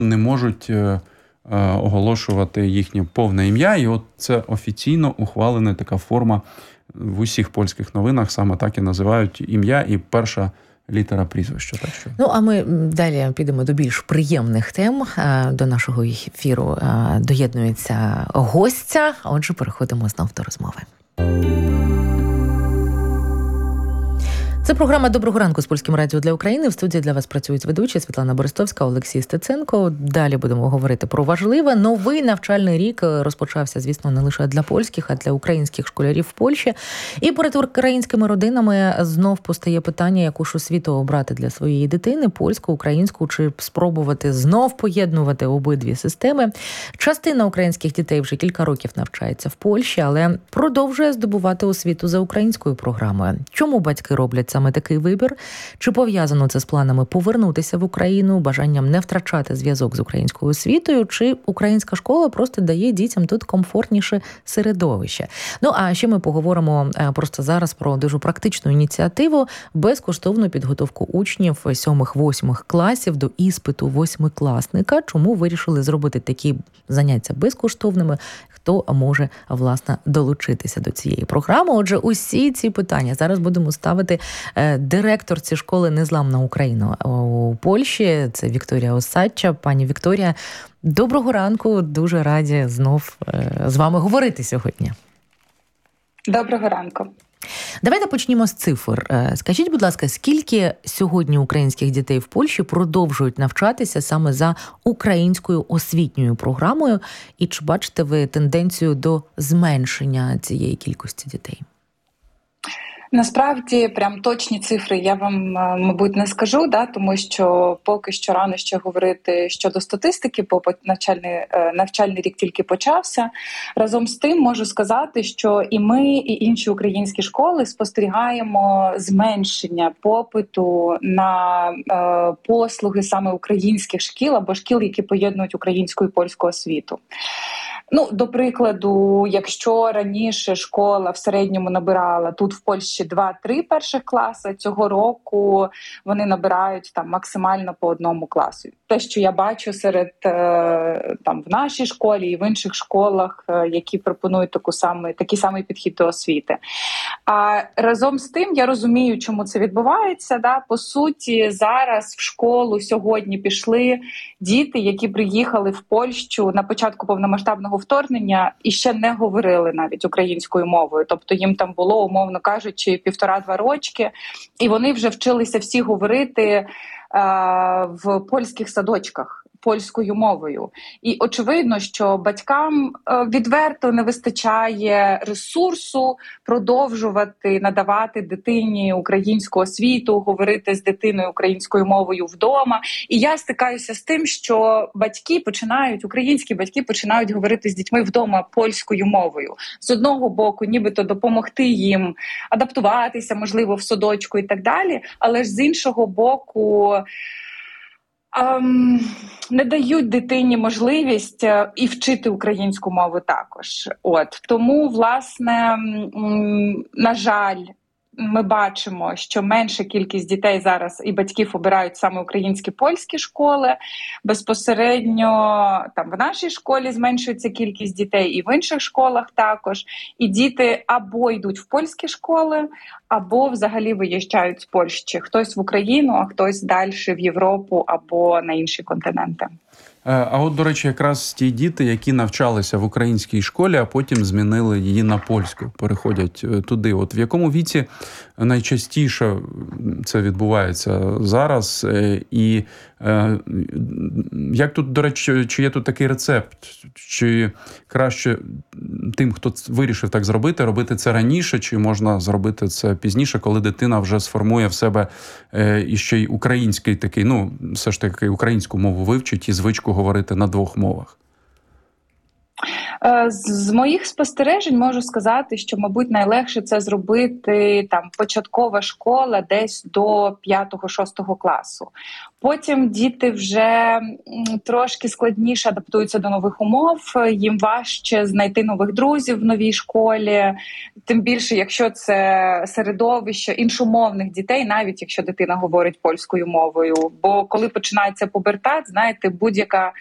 не можуть оголошувати їхнє повне ім'я. І от це офіційно ухвалена така форма в усіх польських новинах, саме так і називають ім'я і перша літера прізвища. Так що. Ну, а ми далі підемо до більш приємних тем. До нашого ефіру доєднується гостя, а отже, переходимо знов до розмови. Це програма «Доброго ранку» з Польським радіо для України. В студії для вас працюють ведучі Світлана Борисовська, Олексій Стеценко. Далі будемо говорити про важливе. Новий навчальний рік розпочався, звісно, не лише для польських, а для українських школярів в Польщі. І перед українськими родинами знов постає питання, яку ж освіту обрати для своєї дитини – польську, українську, чи спробувати знов поєднувати обидві системи. Частина українських дітей вже кілька років навчається в Польщі, але продовжує здобувати освіту за українською програмою. Чому батьки роблять саме такий вибір? Чи пов'язано це з планами повернутися в Україну, бажанням не втрачати зв'язок з українською освітою, чи українська школа просто дає дітям тут комфортніше середовище? Ну, а ще ми поговоримо просто зараз про дуже практичну ініціативу – безкоштовну підготовку учнів 7-8 класів до іспиту 8-класника. Чому вирішили зробити такі заняття безкоштовними? Хто може, власне, долучитися до цієї програми? Отже, усі ці питання зараз будемо ставити директорці школи «Незламна Україна» у Польщі. Це Вікторія Осадча. Пані Вікторія, доброго ранку. Дуже раді знов з вами говорити сьогодні. Доброго ранку. Давайте почнімо з цифр. Скажіть, будь ласка, скільки сьогодні українських дітей в Польщі продовжують навчатися саме за українською освітньою програмою? І чи бачите ви тенденцію до зменшення цієї кількості дітей? Насправді, прям точні цифри я вам, мабуть, не скажу, тому що поки що рано ще говорити щодо статистики, бо навчальний рік тільки почався. Разом з тим можу сказати, що і ми, і інші українські школи спостерігаємо зменшення попиту на послуги саме українських шкіл або шкіл, які поєднують українську і польську освіту. Ну, до прикладу, якщо раніше школа в середньому набирала тут в Польщі 2-3 перших класи, цього року вони набирають там максимально по одному класу. Те, що я бачу серед там в нашій школі і в інших школах, які пропонують такий самий підхід до освіти. А разом з тим я розумію, чому це відбувається. По суті, зараз в школу сьогодні пішли діти, які приїхали в Польщу на початку повномасштабного вторгнення і ще не говорили навіть українською мовою. Тобто їм там було, умовно кажучи, 1,5-2 рочки, і вони вже вчилися всі говорити в польських садочках польською мовою. І очевидно, що батькам відверто не вистачає ресурсу продовжувати надавати дитині українську освіту, говорити з дитиною українською мовою вдома. І я стикаюся з тим, що українські батьки починають говорити з дітьми вдома польською мовою. З одного боку, нібито допомогти їм адаптуватися, можливо, в садочку і так далі, але ж з іншого боку не дають дитині можливість і вчити українську мову також. Тому, власне, на жаль, ми бачимо, що менша кількість дітей зараз і батьків обирають саме українські польські школи. Безпосередньо там в нашій школі зменшується кількість дітей і в інших школах також. І діти або йдуть в польські школи, або взагалі виїжджають з Польщі. Хтось в Україну, а хтось далі в Європу або на інші континенти. А от, до речі, якраз ті діти, які навчалися в українській школі, а потім змінили її на польську, переходять туди. От в якому віці найчастіше це відбувається зараз? І як тут, до речі, чи є тут такий рецепт? Чи краще тим, хто вирішив так зробити, робити це раніше, чи можна зробити це пізніше, коли дитина вже сформує в себе іще й український такий, все ж таки українську мову вивчить і звичку говорити на двох мовах? З моїх спостережень можу сказати, що, мабуть, найлегше це зробити початкова школа десь до 5-6 класу. Потім діти вже трошки складніше адаптуються до нових умов, їм важче знайти нових друзів в новій школі, тим більше, якщо це середовище іншомовних дітей, навіть якщо дитина говорить польською мовою. Бо коли починається пубертат, знаєте, будь-яка